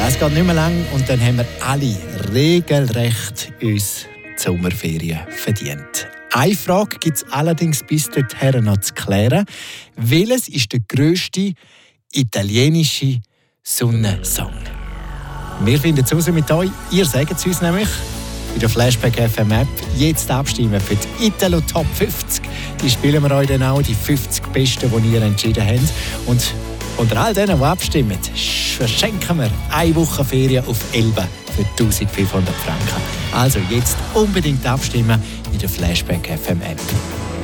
Es geht nicht mehr lang und dann haben wir alle regelrecht uns die Sommerferien verdient. Eine Frage gibt es allerdings bis dorthin noch zu klären. Welches ist der grösste italienische Sonnensong? Wir finden es raus mit euch. Ihr sagt es uns nämlich in der Flashback FM App. Jetzt abstimmen für die Italo Top 50. Die spielen wir euch dann auch, die 50 Besten, die ihr entschieden habt. Und unter all denen, die abstimmen, verschenken wir eine Woche Ferien auf Elba für 1500 Franken. Also jetzt unbedingt abstimmen in der Flashback FM App.